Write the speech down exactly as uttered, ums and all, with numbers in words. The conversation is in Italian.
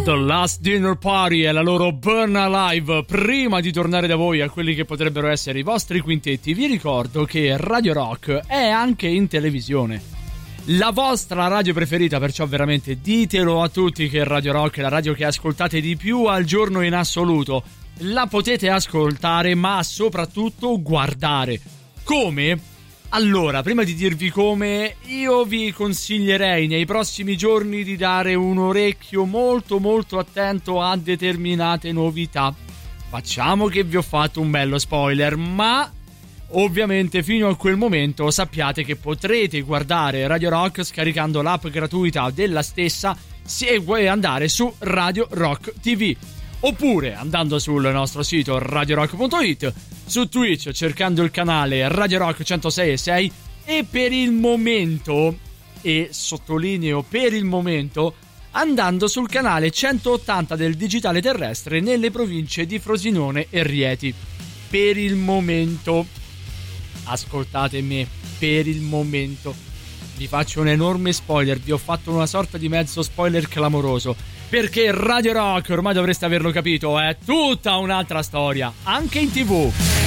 The Last Dinner Party è la loro Burn Alive. Prima di tornare da voi a quelli che potrebbero essere i vostri quintetti, vi ricordo che Radio Rock è anche in televisione. La vostra radio preferita, perciò veramente ditelo a tutti che Radio Rock è la radio che ascoltate di più al giorno in assoluto. La potete ascoltare, ma soprattutto guardare. Come? Allora, prima di dirvi come, io vi consiglierei nei prossimi giorni di dare un orecchio molto molto attento a determinate novità. Facciamo che vi ho fatto un bello spoiler, ma ovviamente fino a quel momento sappiate che potrete guardare Radio Rock scaricando l'app gratuita della stessa e vuoi andare su Radio Rock ti vu. Oppure andando sul nostro sito radio rock punto it, su Twitch cercando il canale Radio Rock centosei e sei e per il momento, e sottolineo per il momento, andando sul canale centottanta del digitale terrestre nelle province di Frosinone e Rieti. Per il momento, ascoltate me, per il momento vi faccio un enorme spoiler, vi ho fatto una sorta di mezzo spoiler clamoroso. Perché Radio Rock, ormai dovreste averlo capito, è tutta un'altra storia, anche in tivù.